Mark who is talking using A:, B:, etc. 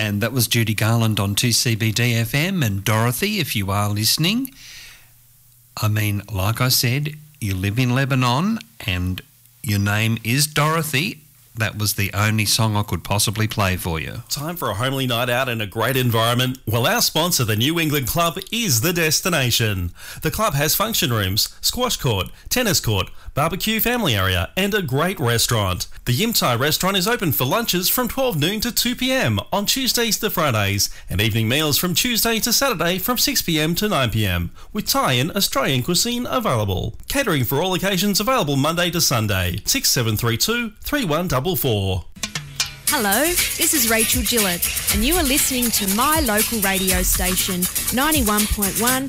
A: And that was Judy Garland on 2CBD FM. And Dorothy, if you are listening, I mean, like I said, you live in Lebanon and your name is Dorothy. That was the only song I could possibly play for you.
B: Time for a homely night out in a great environment? Well, our sponsor, the New England Club, is the destination. The club has function rooms, squash court, tennis court, barbecue family area, and a great restaurant. The Yim Thai restaurant is open for lunches from 12 noon to 2 p.m. on Tuesdays to Fridays, and evening meals from Tuesday to Saturday from 6 p.m. to 9 p.m, with Thai and Australian cuisine available. Catering for all occasions available Monday to Sunday. 6732 3144.
C: Hello, this is Rachel Gillett, and you are listening to my local radio station, 91.1